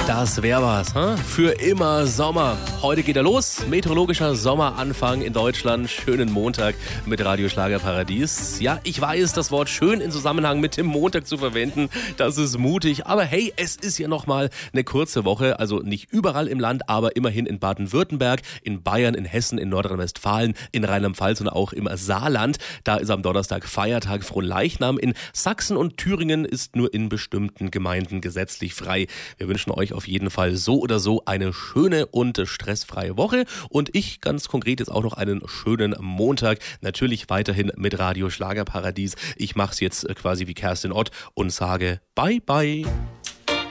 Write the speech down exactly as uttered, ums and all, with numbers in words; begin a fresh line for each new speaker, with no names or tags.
Das wäre was, hm? Für immer Sommer. Heute geht er los. Meteorologischer Sommeranfang in Deutschland. Schönen Montag mit Radio Schlagerparadies. Ja, ich weiß, das Wort schön in Zusammenhang mit dem Montag zu verwenden, das ist mutig. Aber hey, es ist ja nochmal eine kurze Woche. Also nicht überall im Land, aber immerhin in Baden-Württemberg, in Bayern, in Hessen, in Nordrhein-Westfalen, in Rheinland-Pfalz und auch im Saarland. Da ist am Donnerstag Feiertag Fronleichnam. In Sachsen und Thüringen ist nur in bestimmten Gemeinden gesetzlich frei. Wir wünschen euch auf jeden Fall so oder so eine schöne und stressfreie Woche und ich ganz konkret jetzt auch noch einen schönen Montag, natürlich weiterhin mit Radio Schlagerparadies. Ich mache es jetzt quasi wie Kerstin Ott und sage bye bye.